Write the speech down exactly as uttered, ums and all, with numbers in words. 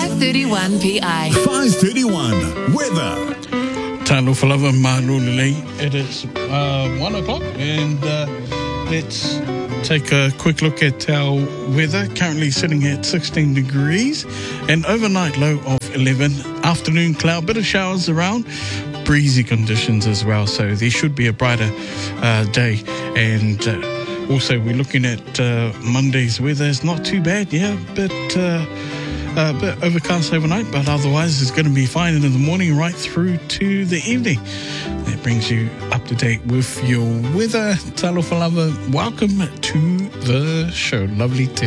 five thirty-one P I. five thirty-one weather. Talo Falava Marulele. It is uh, one o'clock, and uh, let's take a quick look at our weather. Currently sitting at sixteen degrees, and overnight low of eleven. Afternoon cloud, bit of showers around, breezy conditions as well. So there should be a brighter uh, day, and uh, also we're looking at uh, Monday's weather. It's not too bad, yeah, but. Uh, A bit overcast overnight, but otherwise it's going to be fine in the morning right through to the evening. That brings you up to date with your weather. Talo Falava, welcome to the show. Lovely to